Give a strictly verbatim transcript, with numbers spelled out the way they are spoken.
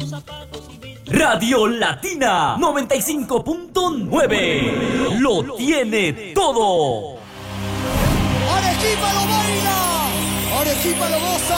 Radio Latina noventa y cinco punto nueve lo tiene todo. Arequipa lo baila, Arequipa lo goza.